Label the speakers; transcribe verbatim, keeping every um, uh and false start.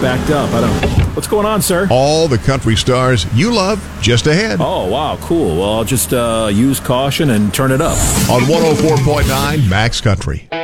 Speaker 1: backed up. I don't. What's going on, sir?
Speaker 2: All the country stars you love just ahead.
Speaker 1: Oh, wow, cool. Well, I'll just uh, use caution and turn it up.
Speaker 2: On one oh four point nine Max Country.